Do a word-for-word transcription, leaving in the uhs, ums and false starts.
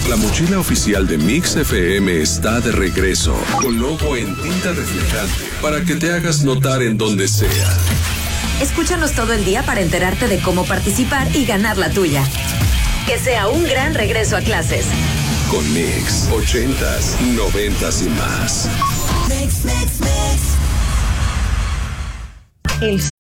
La mochila oficial de Mix F M está de regreso, con logo en tinta reflejante, para que te hagas notar en donde sea. Escúchanos todo el día para enterarte de cómo participar y ganar la tuya. Que sea un gran regreso a clases. Con Mix, ochentas, noventas y más. Mix, mix, mix. El